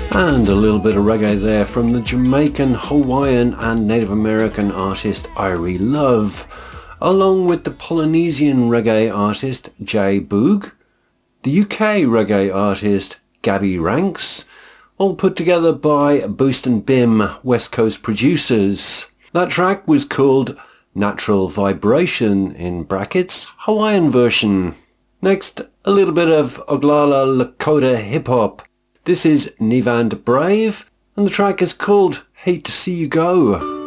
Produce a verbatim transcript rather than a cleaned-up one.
And a little bit of reggae there from the Jamaican, Hawaiian and Native American artist Irie Love, along with the Polynesian reggae artist Jay Boog, the U K reggae artist Gabby Ranks, all put together by Boost and Bim West Coast producers. That track was called Natural Vibration, in brackets, Hawaiian version. Next, a little bit of Oglala Lakota hip-hop. This is Nivand Brave, and the track is called Hate to See You Go.